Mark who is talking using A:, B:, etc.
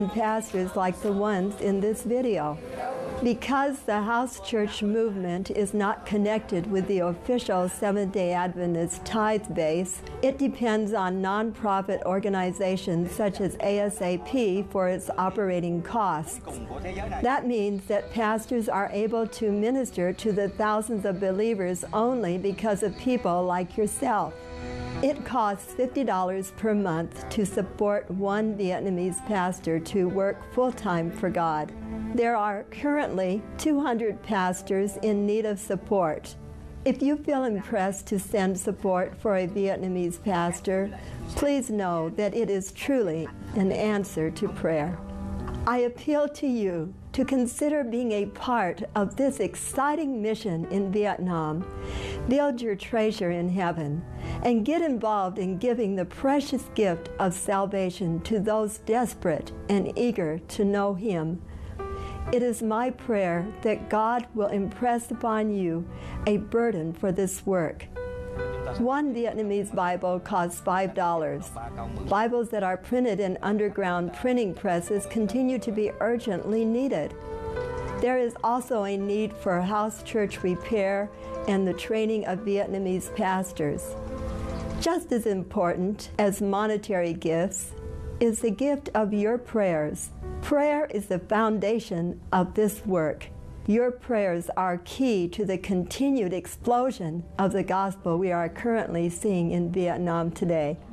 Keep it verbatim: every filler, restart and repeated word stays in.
A: pastors like the ones in this video. Because the house church movement is not connected with the official Seventh-day Adventist tithe base, it depends on nonprofit organizations such as A S A P for its operating costs. That means that pastors are able to minister to the thousands of believers only because of people like yourself. It costs fifty dollars per month to support one Vietnamese pastor to work full-time for God. There are currently two hundred pastors in need of support. If you feel impressed to send support for a Vietnamese pastor, please know that it is truly an answer to prayer. I appeal to you to consider being a part of this exciting mission in Vietnam. Build your treasure in heaven and get involved in giving the precious gift of salvation to those desperate and eager to know Him. It is my prayer that God will impress upon you a burden for this work. One Vietnamese Bible costs five dollars. Bibles that are printed in underground printing presses continue to be urgently needed. There is also a need for house church repair and the training of Vietnamese pastors. Just as important as monetary gifts is the gift of your prayers. Prayer is the foundation of this work. Your prayers are key to the continued explosion of the gospel we are currently seeing in Vietnam today.